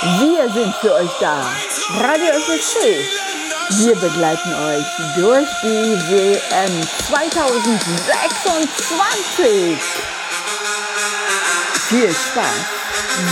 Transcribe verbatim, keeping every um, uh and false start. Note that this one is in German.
Wir sind für euch da. Radio F S C. Wir begleiten euch durch die W M zweitausendsechsundzwanzig. Viel Spaß.